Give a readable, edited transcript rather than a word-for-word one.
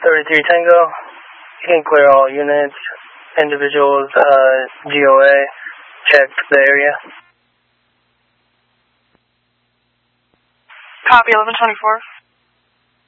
33 Tango. You can clear all units. Individuals, GOA. Check the area. Copy, 1124.